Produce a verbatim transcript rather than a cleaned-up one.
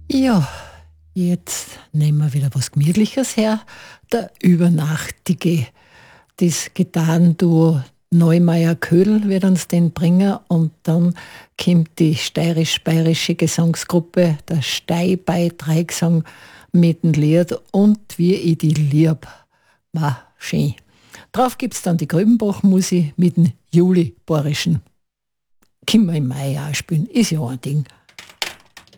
Ja, jetzt nehmen wir wieder was Gemütliches her. Der Übernachtige. Das Gitarrenduo Neumeier-Ködel wird uns den bringen und dann kommt die steirisch-bayerische Gesangsgruppe, der Steibei-Dreigesang mit dem Lied und wie ich die lieb. War schön. Drauf gibt's dann die Gröbenbach-Musi mit dem Juli-Borischen. Können wir im Mai auch spielen, ist ja ein Ding.